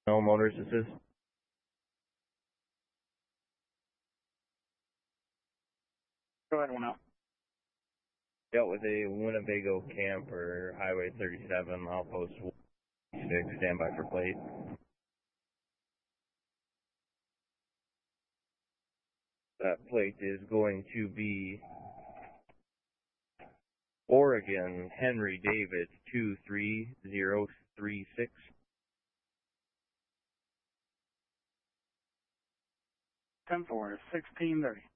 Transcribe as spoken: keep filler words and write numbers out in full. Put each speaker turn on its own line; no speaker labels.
No Motors, this is.
Go ahead, one out.
Dealt with a Winnebago camper, Highway thirty-seven, outpost six, standby for plate. That plate is going to be Oregon Henry David two three zero three six.
ten four, sixteen thirty.